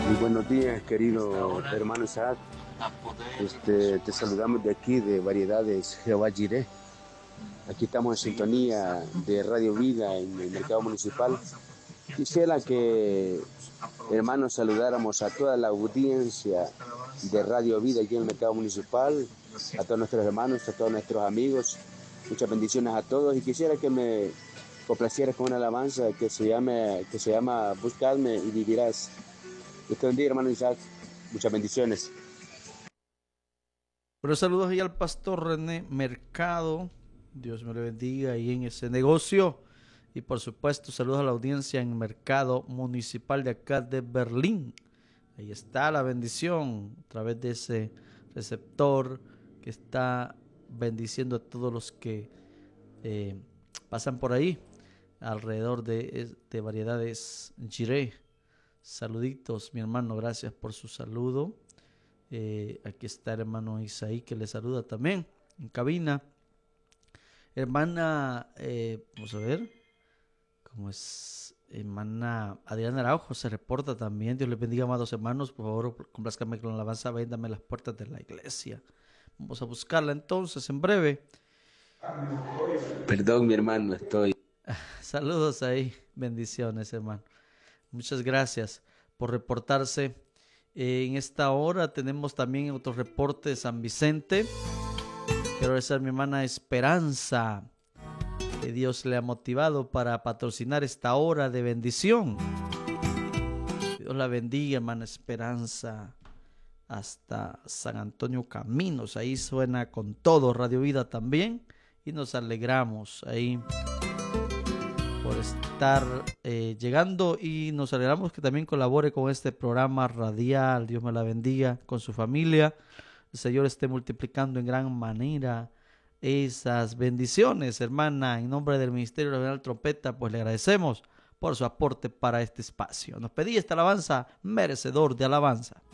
Muy buenos días, querido hermano Isaac. Te saludamos de aquí, de Variedades Jehová Jireh. Aquí estamos en sintonía de Radio Vida en el mercado municipal. Quisiera que, hermanos, saludáramos a toda la audiencia de Radio Vida aquí en el mercado municipal, a todos nuestros hermanos, a todos nuestros amigos. Muchas bendiciones a todos y quisiera que me complacieras con una alabanza que se llama Buscadme y vivirás. Dios te bendiga, hermano Isaac. Muchas bendiciones. Pero saludos ahí al pastor René Mercado. Dios me le bendiga ahí en ese negocio. Y por supuesto, saludos a la audiencia en el mercado municipal de acá de Berlín. Ahí está la bendición a través de ese receptor que está bendiciendo a todos los que pasan por ahí alrededor de Variedades Jireh. Saluditos, mi hermano, gracias por su saludo. Aquí está el hermano Isaí que le saluda también en cabina. Hermana, vamos a ver cómo es. Hermana Adriana Araujo se reporta también. Dios les bendiga, amados hermanos. Por favor, complázcame con la alabanza. Véndame las puertas de la iglesia. Vamos a buscarla entonces en breve. Perdón, mi hermano, estoy. Saludos ahí. Bendiciones, hermano. Muchas gracias por reportarse. En esta hora tenemos también otro reporte de San Vicente. Quiero agradecer a mi hermana Esperanza, que Dios le ha motivado para patrocinar esta hora de bendición. Dios la bendiga, hermana Esperanza, hasta San Antonio Caminos. Ahí suena con todo Radio Vida también. Y nos alegramos ahí por estar llegando, y nos alegramos que también colabore con este programa radial. Dios me la bendiga con su familia. El Señor esté multiplicando en gran manera esas bendiciones, hermana. En nombre del Ministerio Regional Trompeta, pues le agradecemos por su aporte para este espacio. Nos pedí esta alabanza, merecedor de alabanza.